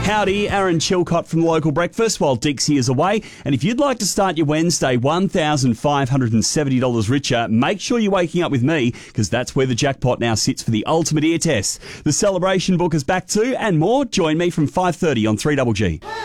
Howdy, Aaron Chilcott from the Local Breakfast while Dixie is away. And if you'd like to start your Wednesday $1,570 richer, make sure you're waking up with me because that's where the jackpot now sits for the ultimate ear test. The celebration book is back too and more. Join me from 5:30 on 3GG.